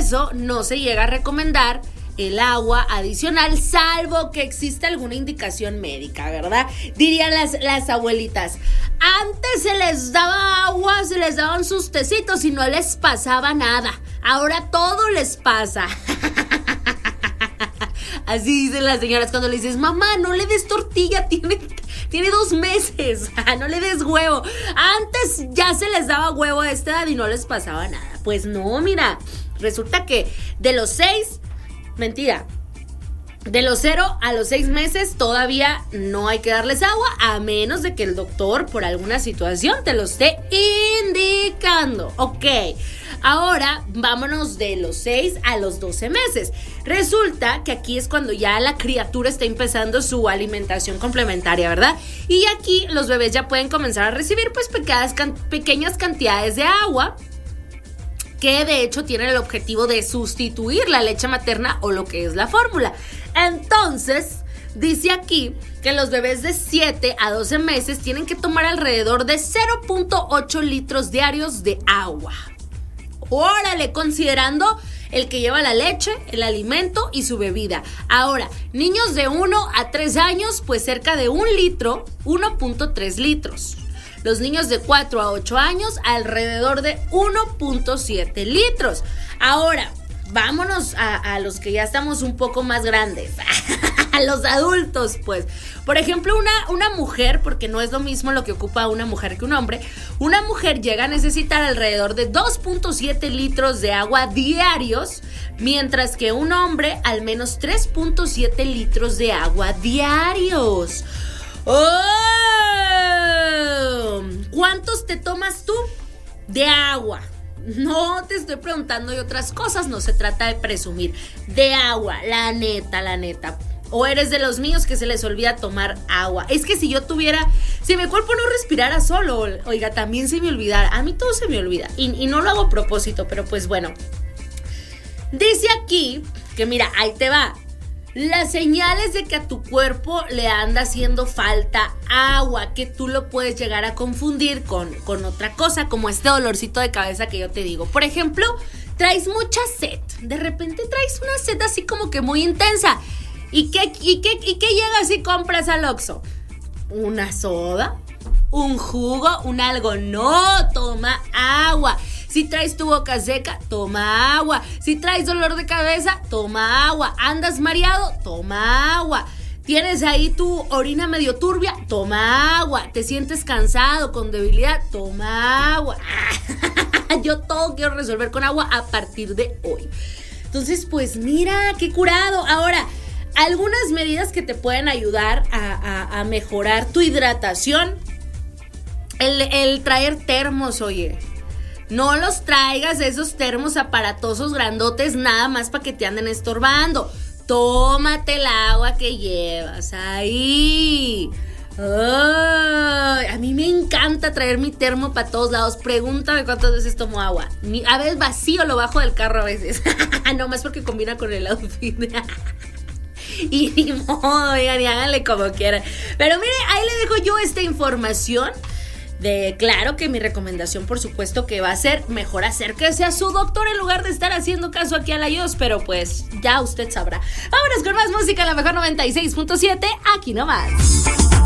eso no se llega a recomendar el agua adicional, salvo que exista alguna indicación médica, ¿verdad? Dirían las abuelitas, antes se les daba agua, se les daban sus tecitos y no les pasaba nada. Ahora todo les pasa. Así dicen las señoras cuando le dices, mamá, no le des tortilla, tiene 2 meses, no le des huevo. Antes ya se les daba huevo a esta edad y no les pasaba nada. Pues no, mira, resulta que de los 0 a los 6 meses todavía no hay que darles agua, a menos de que el doctor por alguna situación te lo esté indicando. Ok, ahora vámonos de los 6 a los 12 meses. Resulta que aquí es cuando ya la criatura está empezando su alimentación complementaria, ¿verdad? Y aquí los bebés ya pueden comenzar a recibir pues pequeñas cantidades de agua, que de hecho tienen el objetivo de sustituir la leche materna o lo que es la fórmula. Entonces, dice aquí que los bebés de 7 a 12 meses tienen que tomar alrededor de 0.8 litros diarios de agua. Órale, considerando el que lleva la leche, el alimento y su bebida. Ahora, niños de 1 a 3 años, pues cerca de 1 litro, 1.3 litros. Los niños de 4 a 8 años, alrededor de 1.7 litros. Ahora, vámonos a los que ya estamos un poco más grandes, a los adultos, pues. Por ejemplo, una mujer, porque no es lo mismo lo que ocupa una mujer que un hombre, una mujer llega a necesitar alrededor de 2.7 litros de agua diarios, mientras que un hombre al menos 3.7 litros de agua diarios. ¡Oh! ¿Cuántos te tomas tú de agua? No te estoy preguntando de otras cosas, no se trata de presumir. De agua, la neta. O eres de los míos que se les olvida tomar agua. Es que si mi cuerpo no respirara solo, oiga, también se me olvidara. A mí todo se me olvida y no lo hago a propósito, pero pues bueno. Dice aquí que mira, ahí te va. Las señales de que a tu cuerpo le anda haciendo falta agua, que tú lo puedes llegar a confundir con otra cosa, como este dolorcito de cabeza que yo te digo. Por ejemplo, traes mucha sed. De repente traes una sed así como que muy intensa. ¿Y qué llegas y compras al Oxxo? ¿Una soda? ¿Un jugo? ¿Un algo? No, toma agua. Si traes tu boca seca, toma agua. Si traes dolor de cabeza, toma agua. ¿Andas mareado? Toma agua. ¿Tienes ahí tu orina medio turbia? Toma agua. ¿Te sientes cansado, con debilidad? Toma agua. Yo todo quiero resolver con agua a partir de hoy. Entonces, pues mira, qué curado. Ahora, algunas medidas que te pueden ayudar a mejorar tu hidratación. El traer termos, oye. No los traigas esos termos aparatosos grandotes nada más para que te anden estorbando. Tómate el agua que llevas ahí. A mí me encanta traer mi termo para todos lados. Pregúntame cuántas veces tomo agua. A veces vacío lo bajo del carro a veces. No más porque combina con el outfit. Y ni modo, oigan, y háganle como quieran. Pero mire, ahí le dejo yo esta información. Claro que mi recomendación, por supuesto, que va a ser mejor acérquese a su doctor en lugar de estar haciendo caso aquí a la Yos, pero pues ya usted sabrá. Vámonos con más música, la mejor 96.7, aquí nomás.